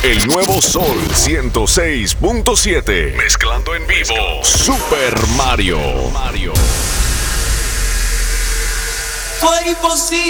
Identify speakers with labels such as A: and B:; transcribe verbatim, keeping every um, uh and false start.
A: El nuevo Sol ciento seis punto siete. Mezclando en vivo. Super Mario. Mario.
B: Fue imposible.